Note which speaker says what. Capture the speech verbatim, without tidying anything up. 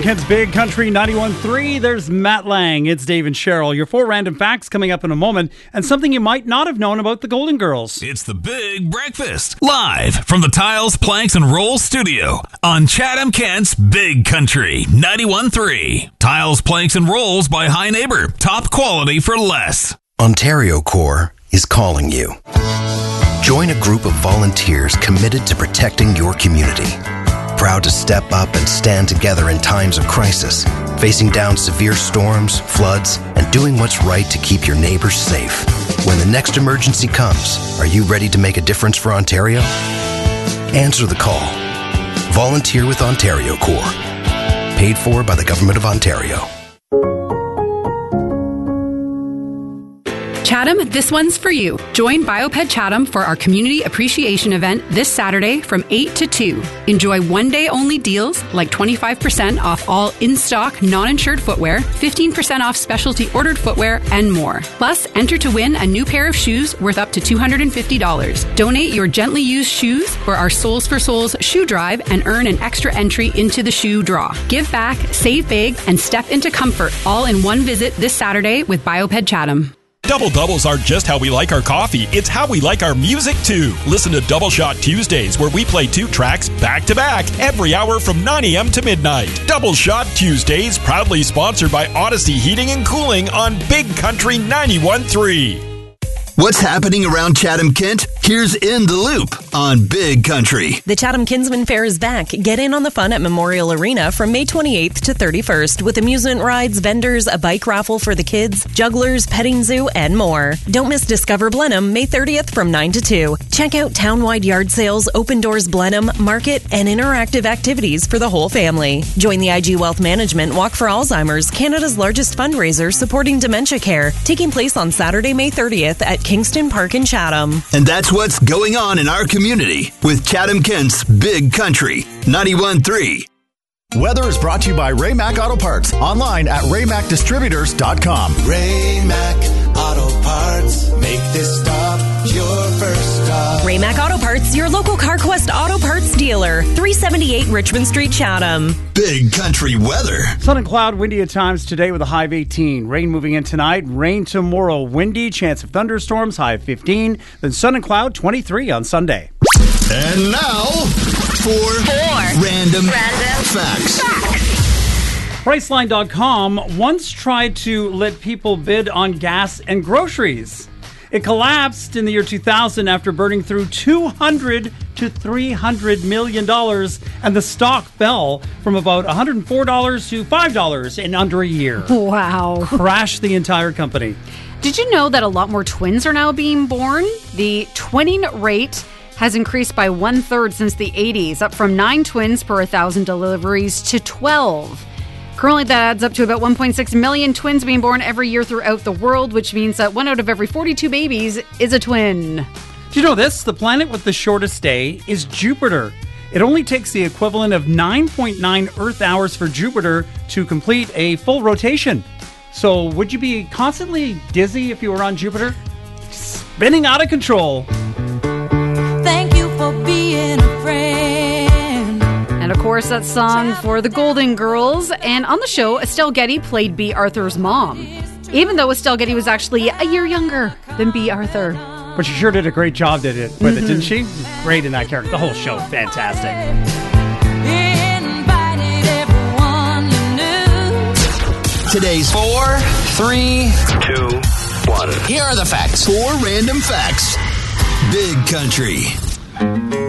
Speaker 1: Chatham Kent's Big Country ninety-one point three. There's Matt Lang. It's Dave and Cheryl. Your four random facts coming up in a moment, and something you might not have known about the Golden Girls.
Speaker 2: It's the Big Breakfast, live from the Tiles, Planks, and Rolls studio on Chatham Kent's Big Country ninety-one point three. Tiles, Planks, and Rolls by High Neighbor. Top quality for less.
Speaker 3: Ontario Corps is calling you. Join a group of volunteers committed to protecting your community. Proud to step up and stand together in times of crisis, facing down severe storms, floods, and doing what's right to keep your neighbors safe. When the next emergency comes, are you ready to make a difference for Ontario? Answer the call. Volunteer with Ontario Corps. Paid for by the Government of Ontario.
Speaker 4: Chatham, this one's for you. Join Bioped Chatham for our community appreciation event this Saturday from eight to two. Enjoy one-day only deals like twenty-five percent off all in-stock non-insured footwear, fifteen percent off specialty ordered footwear, and more. Plus, enter to win a new pair of shoes worth up to two hundred fifty dollars. Donate your gently used shoes for our Souls for Souls shoe drive and earn an extra entry into the shoe draw. Give back, save big, and step into comfort all in one visit this Saturday with Bioped Chatham.
Speaker 5: Double doubles aren't just how we like our coffee, it's how we like our music too. Listen to Double Shot Tuesdays, where we play two tracks back to back every hour from nine a.m. to midnight. Double Shot Tuesdays, proudly sponsored by Odyssey Heating and Cooling on Big Country ninety-one point three.
Speaker 6: What's happening around Chatham Kent? Here's In the Loop on Big Country.
Speaker 7: The Chatham Kinsman Fair is back. Get in on the fun at Memorial Arena from May twenty-eighth to thirty-first with amusement rides, vendors, a bike raffle for the kids, jugglers, petting zoo, and more. Don't miss Discover Blenheim May thirtieth from nine to two. Check out townwide yard sales, open doors Blenheim, market, and interactive activities for the whole family. Join the I G Wealth Management Walk for Alzheimer's, Canada's largest fundraiser supporting dementia care, taking place on Saturday, May thirtieth at Kingston Park in Chatham.
Speaker 6: And that's what's going on in our community with Chatham Kent's Big Country ninety-one point three.
Speaker 8: Weather is brought to you by Ray Mac Auto Parts. Online at ray mac distributors dot com.
Speaker 9: Ray Mac Auto Parts. Make this stop your first stop.
Speaker 7: Ray Mac Auto Parts, your local CarQuest Auto Parts dealer. three seventy-eight Richmond Street, Chatham.
Speaker 6: Big Country weather.
Speaker 1: Sun and cloud, windy at times today with a high of eighteen. Rain moving in tonight. Rain tomorrow. Windy, chance of thunderstorms, high of fifteen. Then sun and cloud, twenty-three on Sunday.
Speaker 6: And now, four, four. Random, random facts. facts.
Speaker 1: Priceline dot com once tried to let people bid on gas and groceries. It collapsed in the year two thousand after burning through two hundred to three hundred million dollars, and the stock fell from about one hundred four dollars to five dollars in under a year.
Speaker 10: Wow.
Speaker 1: Crashed the entire company.
Speaker 10: Did you know that a lot more twins are now being born? The twinning rate has increased by one-third since the eighties, up from nine twins per one thousand deliveries to twelve. Currently, that adds up to about one point six million twins being born every year throughout the world, which means that one out of every forty-two babies is a twin.
Speaker 1: Do you know this? The planet with the shortest day is Jupiter. It only takes the equivalent of nine point nine Earth hours for Jupiter to complete a full rotation. So would you be constantly dizzy if you were on Jupiter? Spinning out of control.
Speaker 11: Thank you for being a friend.
Speaker 10: And of course, that song for the Golden Girls. And on the show, Estelle Getty played B. Arthur's mom, even though Estelle Getty was actually a year younger than B. Arthur.
Speaker 1: But she sure did a great job did it, with mm-hmm. it, didn't she? Great in that character. The whole show, fantastic.
Speaker 6: Today's four, three, two, one. Here are the facts. Four random facts. Big Country.